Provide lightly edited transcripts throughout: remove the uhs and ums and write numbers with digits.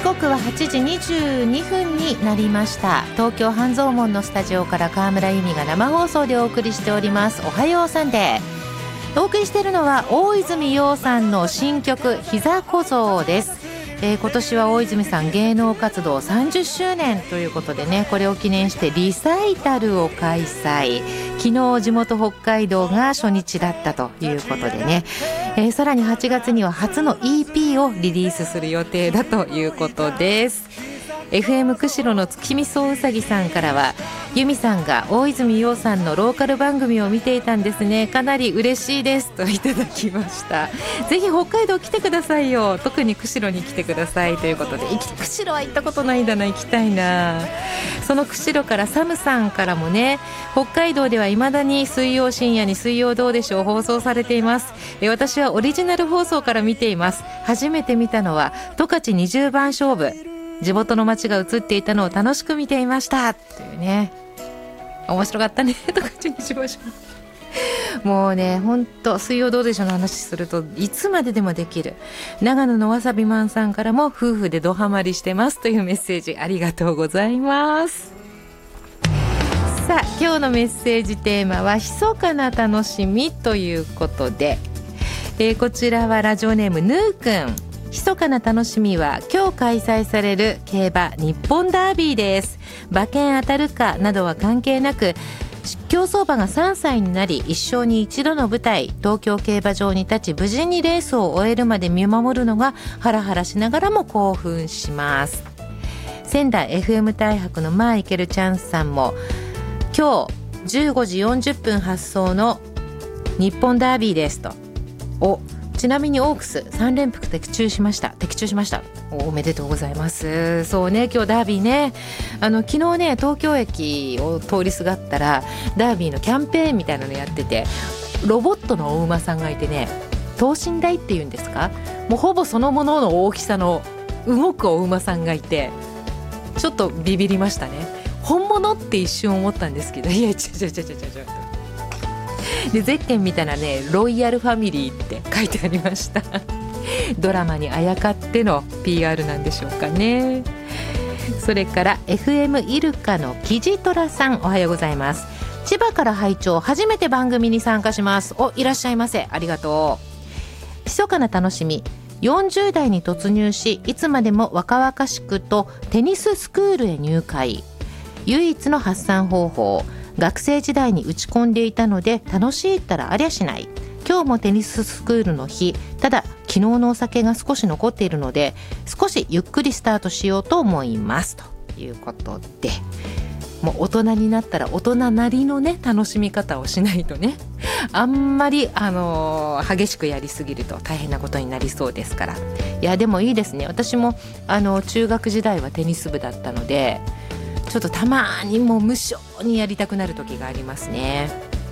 刻は8時22分になりました。東京半蔵門のスタジオから川村由美が生放送でお送りしております。おはようサンデー。お送りしているのは大泉洋さんの新曲膝小僧です。今年は大泉さん芸能活動30周年ということでね、これを記念してリサイタルを開催。昨日地元北海道が初日だったということでね、さらに8月には初の EP をリリースする予定だということです。 FM 釧路の月見そうさぎさんからは、由美さんが大泉洋さんのローカル番組を見ていたんですね、かなり嬉しいですといただきました。ぜひ北海道来てくださいよ、特に釧路に来てくださいということで、釧路は行ったことないんだな、行きたいな。その釧路からサムさんからもね、北海道では未だに水曜深夜に水曜どうでしょう放送されています。私はオリジナル放送から見ています。初めて見たのは十勝20番勝負、地元の街が映っていたのを楽しく見ていましたというね、面白かったね十勝20番勝負。もうね、ほんと水曜どうでしょうの話するといつまででもできる。長野のわさびマンさんからも夫婦でドハマりしてますというメッセージありがとうございます。さあ、今日のメッセージテーマは密かな楽しみということで、こちらはラジオネームヌーくん。密かな楽しみは今日開催される競馬日本ダービーです。馬券当たるかなどは関係なく、競走馬が3歳になり一生に一度の舞台東京競馬場に立ち、無事にレースを終えるまで見守るのがハラハラしながらも興奮します。仙台 FM 大白のマイケルチャンスさんも、今日15時40分発送の日本ダービーですと。ちなみにオークス3連複的中しました。おめでとうございます。そうね、今日ダービーね、昨日ね東京駅を通りすがったらダービーのキャンペーンみたいなのやってて、ロボットのお馬さんがいてね、等身大っていうんですか、もうほぼそのものの大きさの動くお馬さんがいて、ちょっとビビりましたね。本物って一瞬思ったんですけど、いや違うで、ゼッケン見たらね、ロイヤルファミリーって書いてありましたドラマにあやかっての PR なんでしょうかね。それから FM イルカのキジトラさん、おはようございます。千葉から拝聴、初めて番組に参加します。いらっしゃいませ、ありがとう。密かな楽しみ、40代に突入し、いつまでも若々しくとテニススクールへ入会。唯一の発散方法、学生時代に打ち込んでいたので楽しいったらありゃしない。今日もテニススクールの日、ただ昨日のお酒が少し残っているので少しゆっくりスタートしようと思いますということで、もう大人になったら大人なりのね楽しみ方をしないとね、あんまり激しくやりすぎると大変なことになりそうですから。いやでもいいですね。私も中学時代はテニス部だったので、ちょっとたまにもう無性にやりたくなる時がありますね。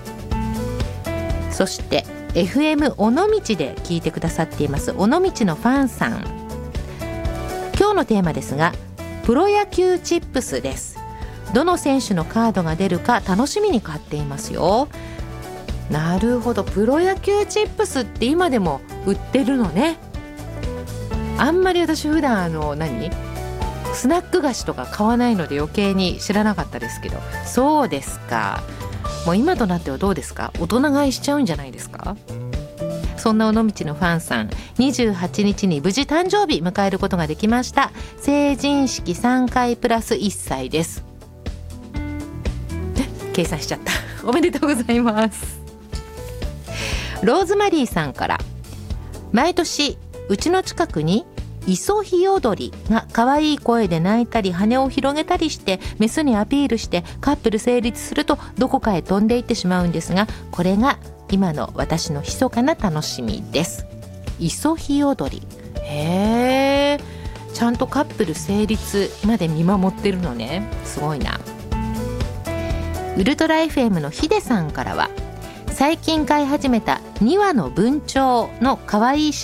そして FM 尾道で聞いてくださっています尾道のファンさん、今日のテーマですがプロ野球チップスです。どの選手のカードが出るか楽しみに買っていますよ。なるほど、プロ野球チップスって今でも売ってるのね。あんまり私普段スナック菓子とか買わないので余計に知らなかったですけど、そうですか。もう今となってはどうですか、大人買いしちゃうんじゃないですか。そんな尾道のファンさん、28日に無事誕生日迎えることができました。成人式3回プラス1歳です。計算しちゃったおめでとうございます。ローズマリーさんから、毎年うちの近くにイソヒヨドリが可愛い声で鳴いたり羽を広げたりしてメスにアピールしてカップル成立するとどこかへ飛んでいってしまうんですが、これが今の私の密かな楽しみです。イソヒヨドリ、へー、ちゃんとカップル成立まで見守ってるのね、すごいな。ウルトラ FM のヒデさんからは、最近飼い始めた2羽の文鳥の可愛い